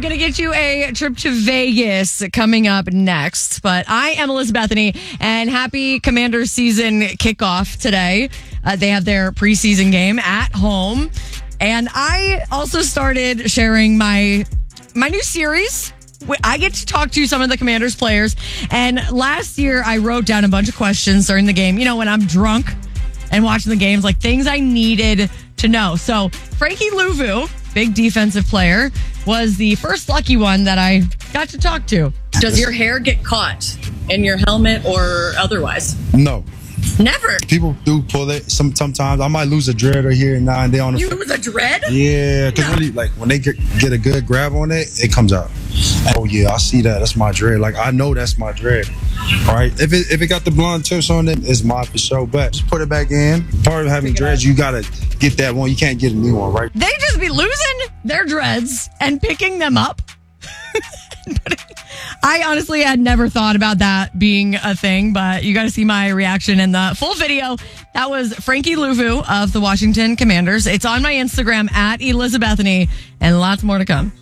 going to get you a trip to Vegas coming up next. But I am Elizabeth Bethany, and happy Commanders season kickoff today. They have their preseason game at home. And I also started sharing my new series. I get to talk to some of the Commanders players. And last year, I wrote down a bunch of questions during the game. You know, when I'm drunk and watching the games, like things I needed to know. So Frankie Louvu, big defensive player, was the first lucky one that I got to talk to. Does your hair get caught in your helmet or otherwise? No. Never. People do pull it. Sometimes I might lose a dread or here and now and then on the. You lose a dread? Yeah, because when they get a good grab on it, it comes out. Oh yeah, I see that. That's my dread. Like I know that's my dread. All right. If it got the blonde tips on it, it's mine for sure. But just put it back in. Part of having dreads, you gotta get that one. You can't get a new one, right? They just be losing their dreads and picking them up. I honestly had never thought about that being a thing, but you got to see my reaction in the full video. That was Frankie Louvu of the Washington Commanders. It's on my Instagram at Elizabethany, and lots more to come.